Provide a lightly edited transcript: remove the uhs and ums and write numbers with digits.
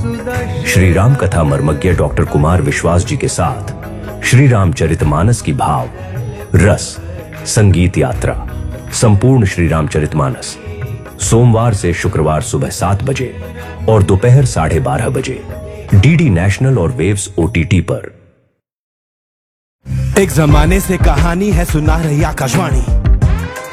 श्री राम कथा मर्मज्ञ डॉक्टर कुमार विश्वास जी के साथ श्री रामचरितमानस की भाव, रस, संगीत यात्रा, संपूर्ण श्री रामचरितमानस, सोमवार से शुक्रवार सुबह 7 बजे और दोपहर 12:30 बजे डीडी नेशनल और वेव्स OTT पर। एक जमाने से कहानी है सुना रही आकाशवाणी।